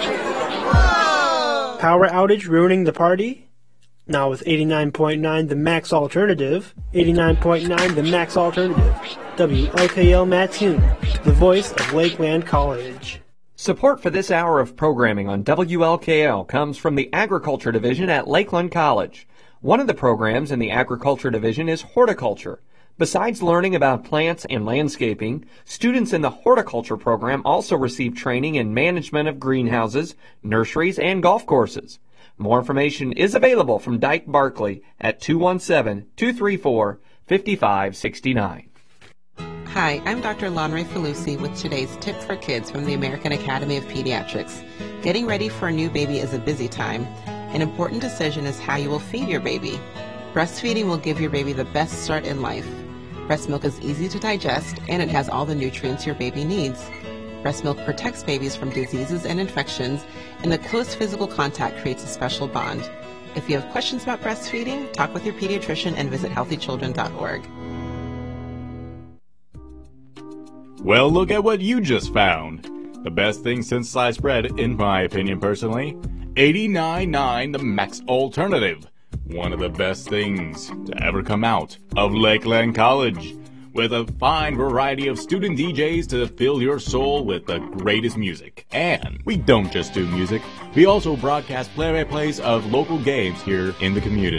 Power outage ruining the party? Now with 89.9 The Max Alternative. 89.9 The Max Alternative. WLKL Mattoon, the voice of Lakeland College. Support for this hour of programming on WLKL comes from the Agriculture Division at Lakeland College. One of the programs in the Agriculture Division is horticulture. Besides learning about plants and landscaping, students in the horticulture program also receive training in management of greenhouses, nurseries, and golf courses. More information is available from Dyke Barkley at 217-234-5569. Hi, I'm Dr. Lonray Falusi with today's Tip for Kids from the American Academy of Pediatrics. Getting ready for a new baby is a busy time. An important decision is how you will feed your baby. Breastfeeding will give your baby the best start in life. Breast milk is easy to digest, and it has all the nutrients your baby needs. Breast milk protects babies from diseases and infections, and the close physical contact creates a special bond. If you have questions about breastfeeding, talk with your pediatrician and visit healthychildren.org. Well, look at what you just found. The best thing since sliced bread, in my opinion personally, 89.9 The Max Alternative. One of the best things to ever come out of Lakeland College. With a fine variety of student DJs to fill your soul with the greatest music. And we don't just do music, we also broadcast play-by-plays of local games here in the community.